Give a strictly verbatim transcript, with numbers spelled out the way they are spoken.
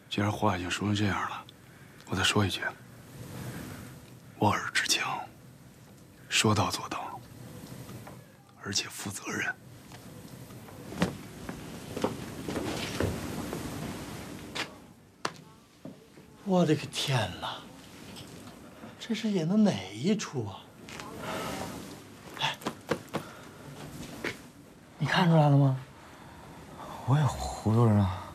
既然话已经说成这样了，我再说一句：望尔之强，说到做到，而且负责任。 我的个天哪！这是演的哪一出啊？哎，你看出来了吗？ 我也糊涂着呢。